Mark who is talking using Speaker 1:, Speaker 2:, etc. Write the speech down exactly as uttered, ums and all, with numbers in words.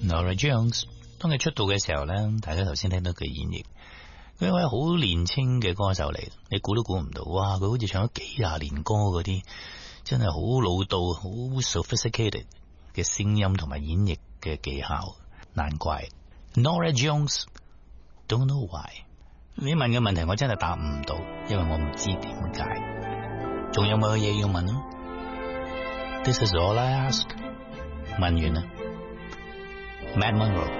Speaker 1: Norah Jones 當佢出道嘅時候咧，大家頭先聽到佢演繹，佢一位好年輕嘅歌手嚟，你估都估唔到，哇！佢好似唱咗幾廿年歌嗰啲，真係好老道、好 sophisticated 嘅聲音同埋演繹嘅技巧，難怪 Norah Jones don't know why。你問嘅問題我真係答唔到，因為我唔知點解。仲有冇嘢要問啊？ This is all I ask。問完啦。Matt Monro